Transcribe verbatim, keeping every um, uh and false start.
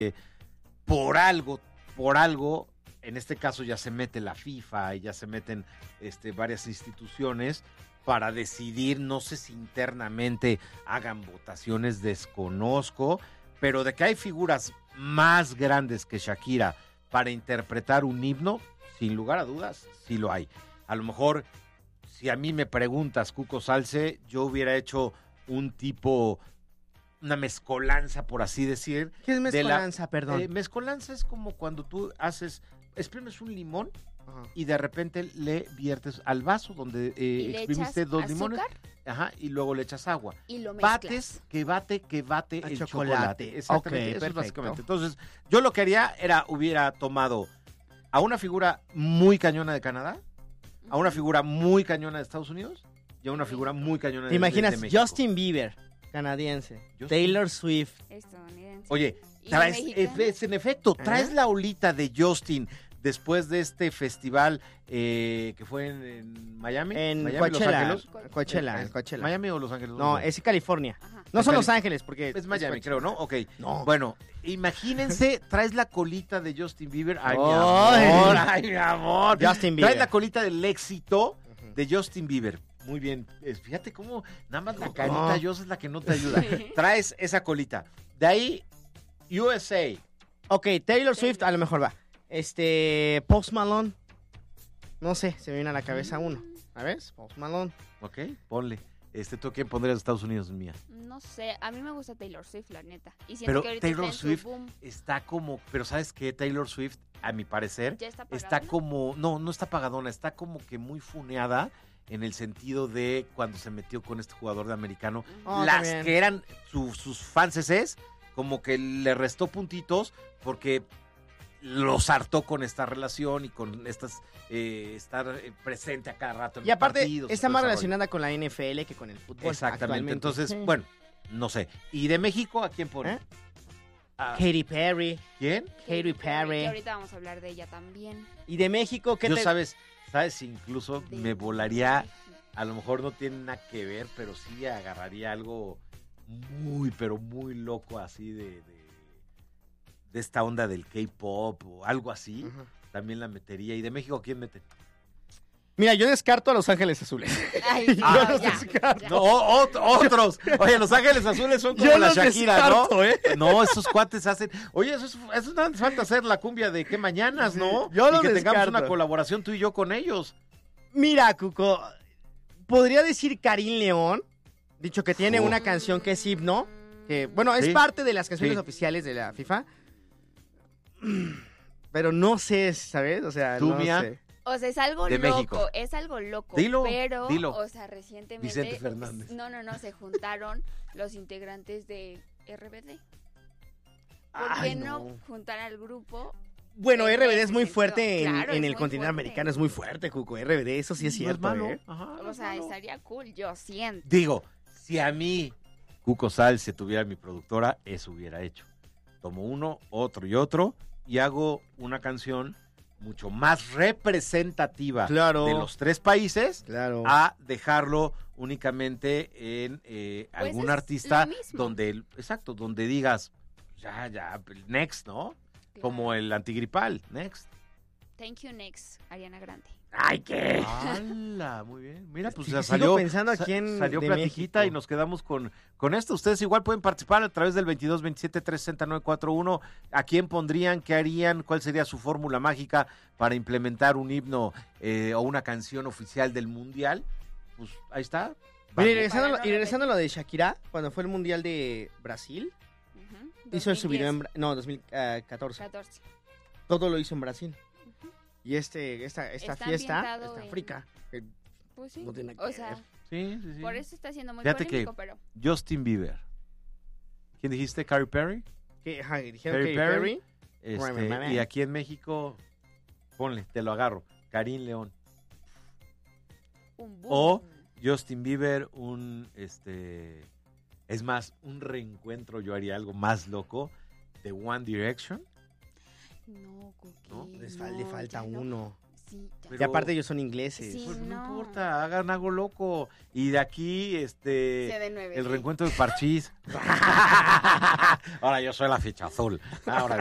por algo, por algo, en este caso ya se mete la FIFA y ya se meten este, varias instituciones para decidir, no sé si internamente hagan votaciones, desconozco, pero de que hay figuras más grandes que Shakira para interpretar un himno, sin lugar a dudas, sí lo hay. A lo mejor, si a mí me preguntas, Cuco Salce, yo hubiera hecho un tipo, una mezcolanza, por así decir. ¿Qué es mezcolanza, la, perdón? Eh, mezcolanza es como cuando tú haces, exprimes un limón, Ajá. y de repente le viertes al vaso donde eh, exprimiste dos azúcar? limones. Ajá, y luego le echas agua. Y lo mezclas. Bates, que bate, que bate A el chocolate. chocolate. Exactamente, Ok, eso es perfecto. básicamente. Entonces, yo lo que haría era, hubiera tomado a una figura muy cañona de Canadá, a una figura muy cañona de Estados Unidos y a una figura muy cañona de, ¿Te imaginas de, de México. Justin Bieber, canadiense, Justin- Taylor Swift? Estadounidense. Oye, ¿Y traes, mexicano? es, en efecto, traes ¿Eh? la olita de Justin después de este festival eh, que fue en, en Miami. En Miami, Coachella, Los Ángeles. Coachella, Eh, en Coachella. ¿Miami o Los Ángeles? No, sé. es California. Ajá. No Es son Cali- Los Ángeles, porque Es Miami, Coachella. creo, ¿no? Ok. No. Bueno, imagínense, traes la colita de Justin Bieber. Ay, mi Ay. amor, ay, mi amor. Justin Bieber. Traes la colita del éxito Ujú. de Justin Bieber. Muy bien. Es- Fíjate cómo nada más la carita No. Dios es la que no te ayuda. Traes esa colita. De ahí, U S A. Ok, Taylor Swift a lo mejor va. Este, Post Malone. No sé, se me viene a la cabeza uno. ¿Sabes? Post Malone. Ok, ponle. Este, ¿tú quién pondrías de Estados Unidos, mía? No sé, a mí me gusta Taylor Swift, la neta. Y siento Pero que ahorita Taylor está en su Swift boom. está como, pero ¿sabes qué? Taylor Swift, a mi parecer, Ya está está pagadona. como, no, no está pagadona, está como que muy funeada en el sentido de cuando se metió con este jugador de americano. Oh, Las también. que eran su- sus fanses, como que le restó puntitos porque los hartó con esta relación y con estas eh, estar eh, presente a cada rato en Y aparte, partidos y está todo más ese rollo. relacionada con la N F L que con el fútbol. Exactamente. actualmente. Entonces, Sí. bueno, no sé. ¿Y de México a quién pone? ¿Eh? ¿A Katy Perry. quién? Katy Perry. Y ahorita vamos a hablar de ella también. Y de México, ¿qué Yo te...? sabes, sabes, incluso De- me volaría, a lo mejor no tiene nada que ver, pero sí agarraría algo muy, pero muy loco así de, de, de esta onda del K-pop o algo así. Ajá. También la metería. ¿Y de México quién mete? Mira, yo descarto a Los Ángeles Azules. Ay, Ah, no, los ya, descarto. ya. No, o- ot- otros. Oye, Los Ángeles Azules son como Yo la los Shakira, descarto, ¿no? ¿eh? No, esos cuates hacen. Oye, eso, es, eso no hace falta hacer la cumbia de qué mañanas, ¿no? Sí, yo y los que tengamos descarto. una colaboración tú y yo con ellos. Mira, Cuco, podría decir Karim León, dicho que tiene Oh. una canción que es himno, que, bueno, es Sí. parte de las canciones Sí. oficiales de la FIFA, pero no sé, ¿sabes? O sea, Tú, no Mía. sé. O sea, es algo De loco, México. es algo loco. Dilo, pero, dilo. o sea, recientemente. Vicente Fernández. No, no, no, se juntaron los integrantes de R B D. ¿Por Ay, qué no. no. juntar al grupo? Bueno, Eh, R B D es muy ejemplo, fuerte en, claro, en es el muy continente fuerte. americano, es muy fuerte, Cuco. R B D, eso sí es No cierto, malo. ¿eh? Ajá, no O es sea, malo. estaría cool, yo siento. Digo, si a mí, Cuco Salce, tuviera mi productora, eso hubiera hecho. Tomo uno, otro y otro y hago una canción mucho más representativa Claro. de los tres países Claro. a dejarlo únicamente en eh, Pues algún es artista lo mismo. donde, el- exacto, donde digas, ya, ya, next, ¿no? Como Claro. el antigripal, next. Thank you, next, Ariana Grande. ¡Ay, qué! ¡Hala! Muy bien. Mira, pues Sí, ya sigo salió, pensando sa- aquí en salió de platiquita México. y nos quedamos con, con esto. Ustedes igual pueden participar a través del veintidós veintisiete trescientos sesenta y nueve cuarenta y uno. ¿A quién pondrían? ¿Qué harían? ¿Cuál sería su fórmula mágica para implementar un himno eh, o una canción oficial del Mundial? Pues ahí está. Oye, Vamos. y regresando, Para no y regresando a lo de Shakira, cuando fue el Mundial de Brasil, Ujú, hizo su video en... dos mil Bra- No, dos mil catorce. diez, catorce. Todo lo hizo en Brasil. Ujú. Y este, esta, esta Está fiesta, ambientado esta en- Africa. que Pues sí. No tiene nada O que sea, ver. Sí, sí, sí. por eso está siendo muy Fíjate polémico, que- pero Justin Bieber. ¿Quién dijiste? ¿Katy Perry? Que, ajá, dijeron Katy que Perry. Perry. Este, Right, man. y aquí en México, ponle, te lo agarro. Karim León. un boom. O Justin Bieber, un, este, es más, un reencuentro, yo haría algo más loco, de One Direction. No, Cookie, ¿No? Les fal- no, le falta ya no. uno. Sí, ya. Pero- Y aparte ellos son ingleses. Sí. Pues no, no. importa, hagan algo loco. Y de aquí, este, C D nueve. el reencuentro de Parchís. Ahora yo soy la ficha azul. Ahora